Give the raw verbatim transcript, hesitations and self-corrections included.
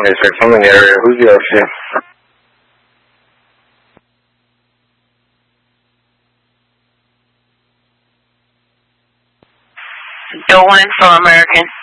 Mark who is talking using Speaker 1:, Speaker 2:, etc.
Speaker 1: twenty-six. I'm in the area. Who's the O C?
Speaker 2: Dolan from American.